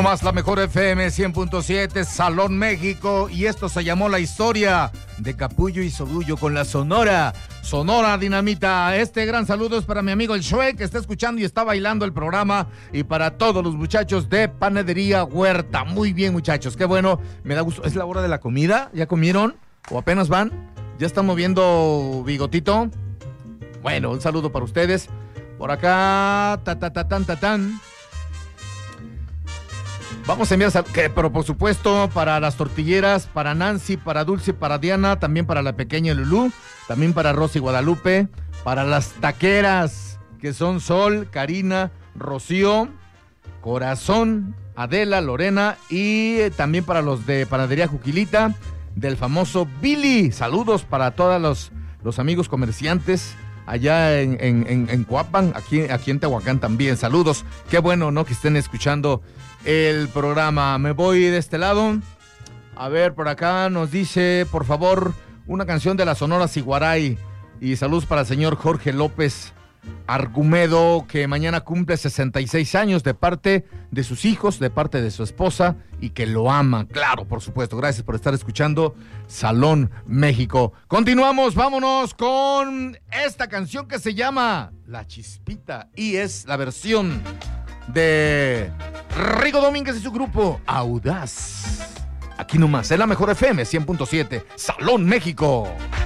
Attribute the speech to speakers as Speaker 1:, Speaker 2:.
Speaker 1: Más la mejor FM 100.7, Salón México, y esto se llamó La Historia de Capullo y Sogullo con la Sonora Dinamita. Este gran saludo es para mi amigo el Shue, que está escuchando y está bailando el programa, y para todos los muchachos de Panadería Huerta. Muy bien, muchachos, qué bueno, me da gusto. ¿Es la hora de la comida? ¿Ya comieron? ¿O apenas van? ¿Ya están moviendo bigotito? Bueno, un saludo para ustedes. Por acá, tan. Vamos a enviar, pero por supuesto, para las tortilleras, para Nancy, para Dulce, para Diana, también para la pequeña Lulú, también para Rosy Guadalupe, para las taqueras, que son Sol, Karina, Rocío, Corazón, Adela, Lorena, y también para los de Panadería Juquilita, del famoso Billy. Saludos para todos los amigos comerciantes allá en Coapan, aquí en Tehuacán también. Saludos, qué bueno, ¿no?, que estén escuchando el programa. Me voy de este lado. A ver, por acá nos dice, por favor, una canción de la Sonora Siguaray. Y saludos para el señor Jorge López Argumedo, que mañana cumple 66 años, de parte de sus hijos, de parte de su esposa, y que lo ama, claro, por supuesto. Gracias por estar escuchando Salón México. Continuamos, vámonos con esta canción que se llama La Chispita, y es la versión de Rigo Domínguez y su grupo Audaz. Aquí nomás, es la mejor FM 100.7, Salón México.